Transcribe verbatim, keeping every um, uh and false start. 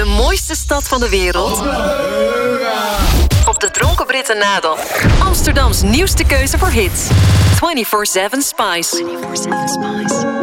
De mooiste stad van de wereld. Op de Dronken Britten na dan. Amsterdams nieuwste keuze voor hits. vierentwintig zeven Spice.